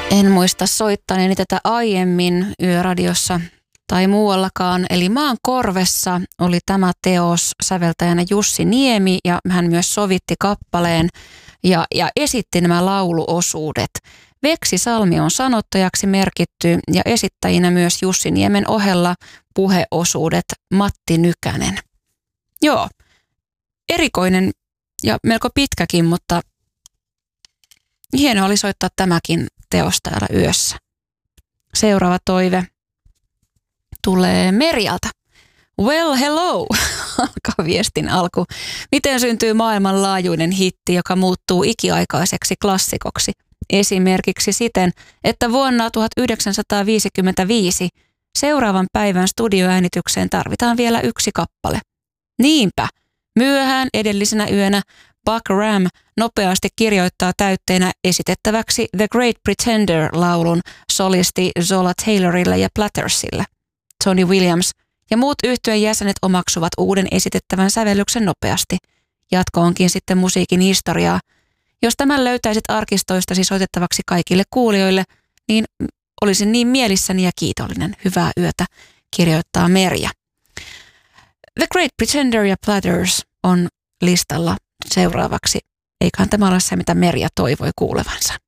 En muista soittaneeni tätä aiemmin Yöradiossa tai muuallakaan. Eli Maan korvessa oli tämä teos, säveltäjänä Jussi Niemi, ja hän myös sovitti kappaleen ja esitti nämä lauluosuudet. Veksi Salmi on sanottajaksi merkitty ja esittäjinä myös Jussi Niemen ohella puheosuudet Matti Nykänen. Joo, erikoinen ja melko pitkäkin, mutta hienoa oli soittaa tämäkin teos täällä yössä. Seuraava toive tulee Merjalta. Well, hello, alkaa viestin alku. Miten syntyy maailmanlaajuinen hitti, joka muuttuu ikiaikaiseksi klassikoksi? Esimerkiksi siten, että vuonna 1955 seuraavan päivän studioäänitykseen tarvitaan vielä yksi kappale. Niinpä, myöhään edellisenä yönä Buck Ram nopeasti kirjoittaa täytteenä esitettäväksi The Great Pretender-laulun solisti Zola Taylorille ja Plattersille. Tony Williams ja muut yhtyeen jäsenet omaksuvat uuden esitettävän sävellyksen nopeasti. Jatko onkin sitten musiikin historiaa. Jos tämän löytäisit arkistoistasi soitettavaksi kaikille kuulijoille, niin olisin niin mielissäni ja kiitollinen. Hyvää yötä, kirjoittaa Merja. The Great Pretender ja Platters on listalla seuraavaksi. Eiköhän tämä ole se, mitä Merja toivoi kuulevansa.